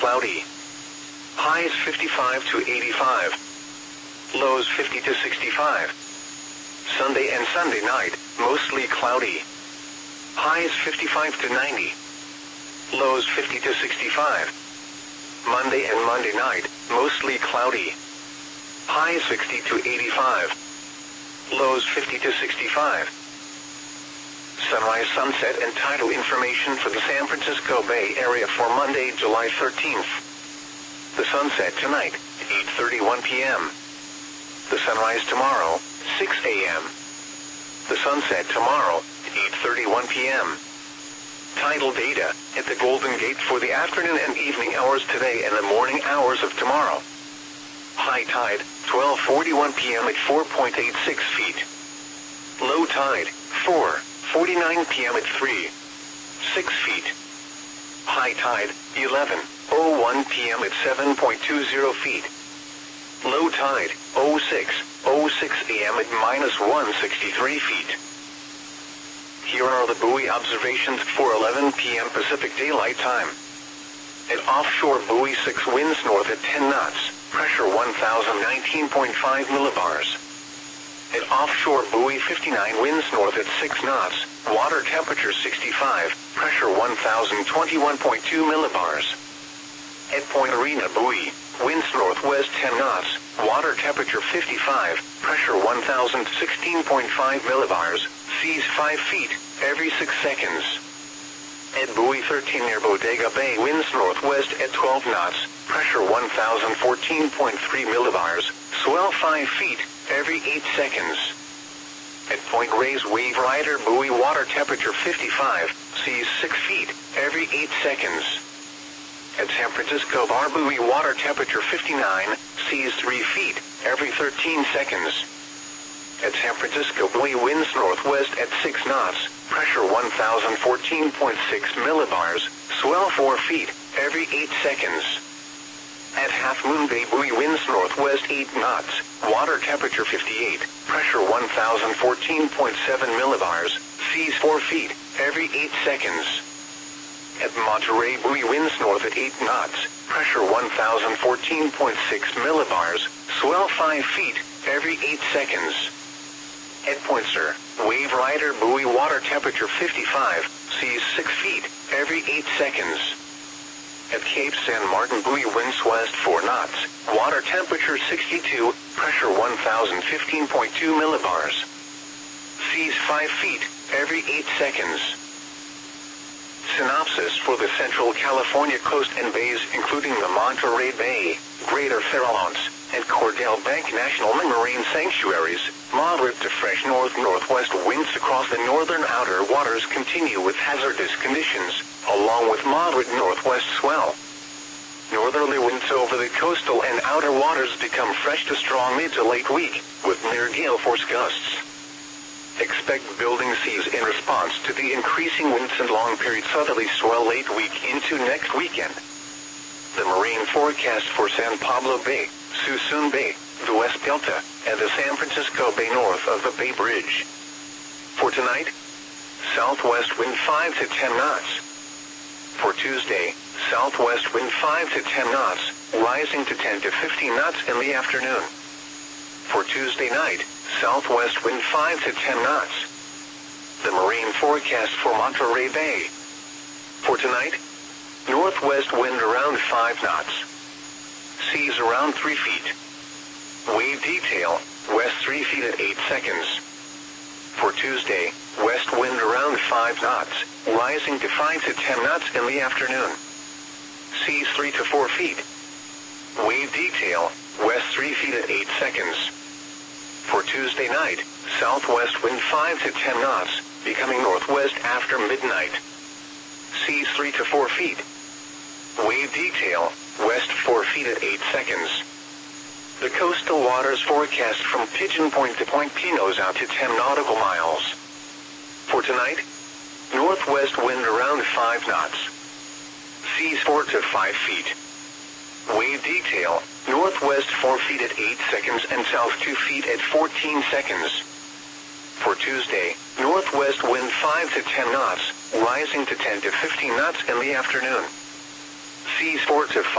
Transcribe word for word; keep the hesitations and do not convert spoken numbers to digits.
cloudy. Highs fifty-five to eighty-five. Lows fifty to sixty-five. Sunday and Sunday night, mostly cloudy. Highs fifty-five to ninety. Lows fifty to sixty-five. Monday and Monday night, mostly cloudy. Highs sixty to eighty-five. Lows fifty to sixty-five. Sunrise, sunset, and tidal information for the San Francisco Bay Area for Monday, July thirteenth. The sunset tonight, eight thirty-one p m The sunrise tomorrow, six a m The sunset tomorrow, eight thirty-one p m Tidal data at the Golden Gate for the afternoon and evening hours today and the morning hours of tomorrow. High tide, twelve forty-one p m at four point eight six feet. Low tide, four forty-nine p m at three point six feet. High tide, eleven oh one p m at seven point two zero feet. Low tide, oh six oh six a m at minus one hundred sixty-three feet. Here are the buoy observations for eleven p m Pacific Daylight Time. At offshore buoy six, winds north at ten knots, pressure one thousand nineteen point five millibars. At offshore buoy fifty-nine, winds north at six knots, water temperature sixty-five, pressure one thousand twenty-one point two millibars. At Point Arena buoy, winds northwest ten knots, water temperature fifty-five, pressure one thousand sixteen point five millibars, seas five feet, every six seconds. At buoy thirteen near Bodega Bay, winds northwest at twelve knots, pressure one thousand fourteen point three millibars, swell five feet, every eight seconds. At Point Reyes Wave Rider buoy, water temperature fifty-five, seas six feet, every eight seconds. At San Francisco Bar buoy, water temperature fifty-nine, seas three feet, every thirteen seconds. At San Francisco buoy, winds northwest at six knots, pressure one thousand fourteen point six millibars, swell four feet, every eight seconds. At Half Moon Bay buoy, winds northwest eight knots, water temperature fifty-eight, pressure one thousand fourteen point seven millibars, seas four feet, every eight seconds. At Monterey buoy, winds north at eight knots, pressure one thousand fourteen point six millibars, swell five feet, every eight seconds. At Point Sur, Wave Rider buoy, water temperature fifty-five, seas six feet, every eight seconds. At Cape San Martin buoy, winds west four knots, water temperature sixty-two, pressure one thousand fifteen point two millibars. Seas five feet, every eight seconds. Synopsis for the Central California coast and bays, including the Monterey Bay, Greater Farallones, and Cordell Bank National Marine Sanctuaries. Moderate to fresh north-northwest winds across the northern outer waters continue with hazardous conditions, along with moderate northwest swell. Northerly winds over the coastal and outer waters become fresh to strong mid to late week, with near gale force gusts. Expect building seas in response to the increasing winds and long-period southerly swell late week into next weekend. The marine forecast for San Pablo Bay, Suisun Bay, the West Delta, and the San Francisco Bay north of the Bay Bridge. For tonight, southwest wind five to ten knots. For Tuesday, southwest wind five to ten knots, rising to ten to fifteen knots in the afternoon. For Tuesday night, southwest wind five to ten knots. The marine forecast for Monterey Bay. For tonight, northwest wind around five knots. Seas around three feet. Wave detail, west three feet at eight seconds. For Tuesday, west wind around five knots, rising to five to ten knots in the afternoon. Seas three to four feet. Wave detail, west three feet at eight seconds. For Tuesday night, southwest wind five to ten knots, becoming northwest after midnight. Seas three to four feet. Wave detail, west four feet at eight seconds. The coastal waters forecast from Pigeon Point to Point Pinos out to ten nautical miles. For tonight, northwest wind around five knots. Seas four to five feet. Wave detail, northwest four feet at eight seconds and south two feet at fourteen seconds. For Tuesday, northwest wind five to ten knots, rising to ten to fifteen knots in the afternoon. Seas four to five.